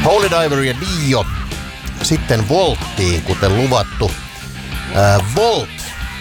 Holy Diver ja Dio. Sitten Volttiin, kuten luvattu. Volt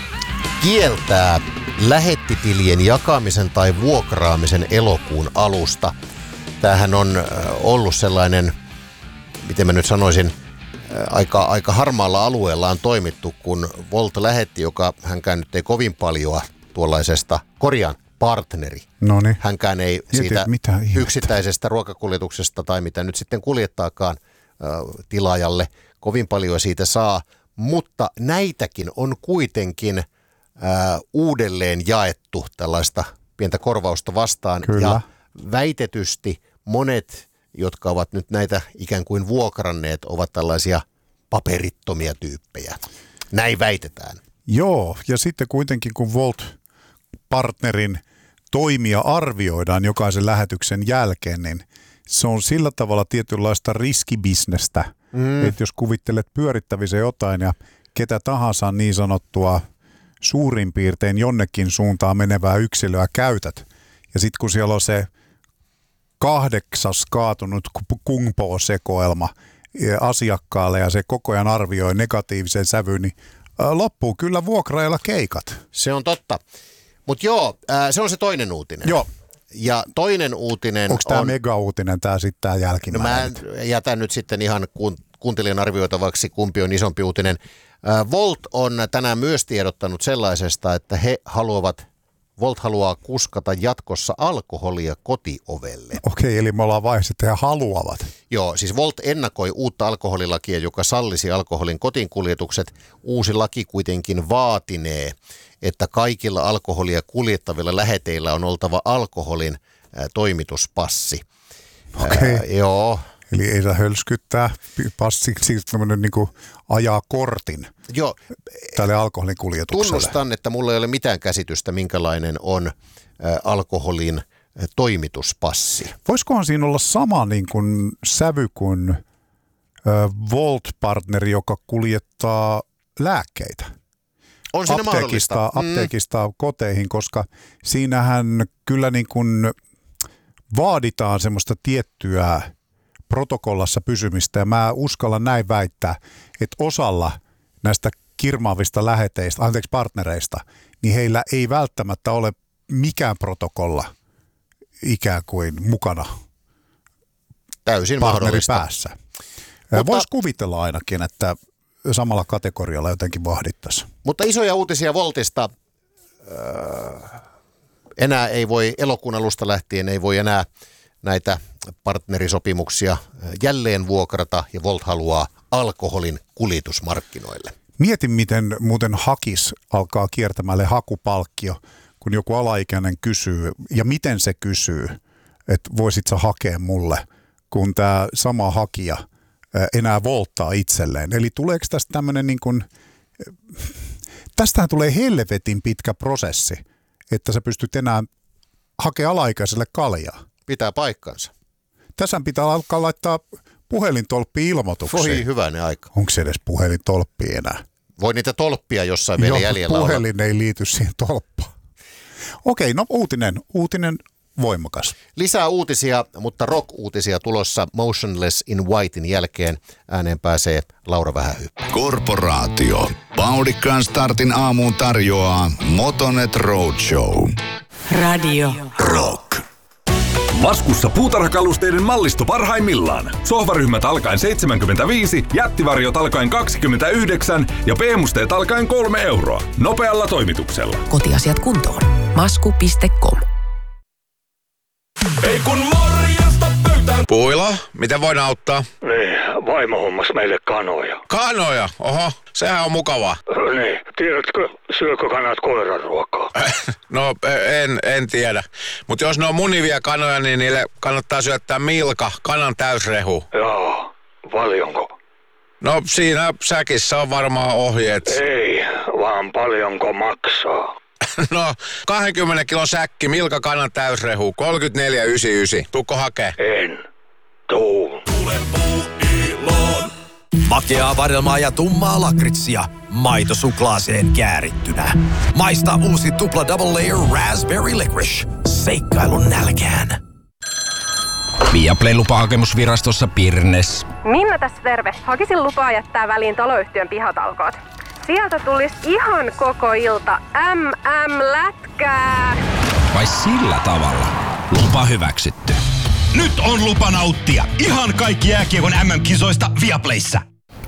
kieltää lähettitilien jakamisen tai vuokraamisen elokuun alusta. Tämähän on ollut sellainen, miten mä nyt sanoisin, aika harmaalla alueella on toimittu, kun Volt lähetti, joka hänkään nyt ei kovin paljoa tuollaisesta, partneri. Noniin. Hänkään ei siitä yksittäisestä ruokakuljetuksesta tai mitä nyt sitten kuljettaakaan tilaajalle kovin paljon siitä saa, mutta näitäkin on kuitenkin uudelleen jaettu tällaista pientä korvausta vastaan. Kyllä. Ja väitetysti monet, jotka ovat nyt näitä ikään kuin vuokranneet, ovat tällaisia paperittomia tyyppejä. Näin väitetään. Joo, ja sitten kuitenkin kun Volt-partnerin toimia arvioidaan jokaisen lähetyksen jälkeen, niin se on sillä tavalla tietynlaista riskibisnestä, että jos kuvittelet pyörittävisi jotain ja ketä tahansa niin sanottua suurin piirtein jonnekin suuntaan menevää yksilöä käytät, ja sitten kun siellä on se 8. kaatunut kungpo-sekoelma asiakkaalle ja se koko ajan arvioi negatiivisen sävyyn, niin loppuu kyllä vuokrailla keikat. Se on totta. Mutta joo, se on se toinen uutinen. Joo. Ja toinen uutinen onko tämä mega-uutinen tämä sitten tämä jälkimmäinen? No mä jätän nyt sitten ihan kuuntelijan arvioitavaksi, kumpi on isompi uutinen. Volt on tänään myös tiedottanut sellaisesta, että Volt haluaa kuskata jatkossa alkoholia kotiovelle. Okei, eli me ollaan vaiheessa, että he haluavat. Joo, siis Volt ennakoi uutta alkoholilakia, joka sallisi alkoholin kotiinkuljetukset. Uusi laki kuitenkin vaatinee, että kaikilla alkoholia kuljettavilla läheteillä on oltava alkoholin toimituspassi. Okei. Joo. Eli ei saa hölskyttää passiksi, tämmöinen niin kuin ajaa kortin. Joo. Tälle alkoholin kuljetukselle. Tunnustan, että mulla ei ole mitään käsitystä, minkälainen on alkoholin toimituspassi. Voisikohan siinä olla sama niin kuin sävy kuin Volt-partneri, joka kuljettaa lääkkeitä? On siinä mahdollista. Apteekista koteihin, koska siinähän kyllä niin kuin vaaditaan semmoista tiettyä protokollassa pysymistä, ja mä uskallan näin väittää, että osalla näistä kirmaavista partnereista, niin heillä ei välttämättä ole mikään protokolla ikään kuin mukana täysin mahdollista päässä. Voisi kuvitella ainakin, että samalla kategorialla jotenkin vahdittaisiin. Mutta isoja uutisia Voltista. Enää ei voi elokuun alusta lähtien, ei voi enää näitä partnerisopimuksia jälleen vuokrata, ja Volt haluaa alkoholin kuljetusmarkkinoille. Mietin, miten muuten hakis alkaa kiertämälle hakupalkkio, kun joku alaikäinen kysyy, ja miten se kysyy, että voisit sä hakea mulle, kun tämä sama hakija enää volttaa itselleen. Eli tuleeko tästä tämmöinen niin kuin, tästähän tulee helvetin pitkä prosessi, että sä pystyt enää hakemaan alaikäiselle kaljaa. Pitää paikkansa. Tässä pitää alkaa laittaa puhelintolppi-ilmoituksia. Voi hyvänen aika. Onko se edes puhelintolppi enää? Voi niitä tolppia jossain vielä jäljellä puhelin olla. ei liity siihen tolppaan. Okei, no uutinen voimakas. Lisää uutisia, mutta rock-uutisia tulossa Motionless in Whitein jälkeen. Ääneen pääsee Laura Vähähyppä. Korporaatio. Vauhdikkaan startin aamuun tarjoaa Motonet Roadshow. Radio Rock. Laskussa puutarhakalusteiden mallisto parhaimmillaan. Sohvaryhmät alkaen 75, jättivarjot alkaen 29 ja B-musteet alkaen 3 euroa. Nopealla toimituksella. Kotiasiat kuntoon. Masku.com. Ei kun morjesta pöytään. Puila, miten voin auttaa? Niin, vaimo hommas meille kanoja. Kanoja? Oho, sehän on mukavaa. Niin, tiedätkö, syökö kanat koiran ruokaa? No, en tiedä. Mutta jos ne on munivia kanoja, niin niille kannattaa syöttää Milka, kanan täysrehu. Joo, paljonko? No, siinä säkissä on varmaan ohjeet. Ei, vaan paljonko maksaa? No, 20 kilon säkki, Milka kanan täysrehu, 34,99. Tuukko hakee? En. Tuu. Makeaa vadelmaa ja tummaa lakritsia. Maito suklaaseen käärittynä. Maista uusi tupla double layer raspberry licorice. Seikkailun nälkään. Viaplay lupahakemusvirastossa Pirnes. Minna tässä terve. Hakisin lupaa jättää väliin taloyhtiön pihatalkoot. Sieltä tulisi ihan koko ilta MM-lätkää. Vai sillä tavalla? Lupa hyväksytty. Nyt on lupa nauttia ihan kaikki jääkiekon MM-kisoista Viaplayssä.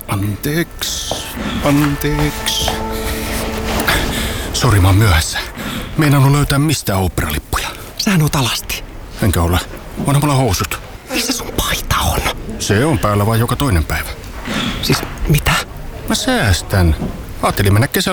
Anteeksi. Sori, mä oon myöhässä. Meinannut löytää mistä oopperalippuja. Sähän oot alasti. Enkä ole. Onhan mulla housut. Missä sun paita on? Se on päällä vain joka toinen päivä. Siis mitä? Mä säästän. Ajattelin mennä kesällä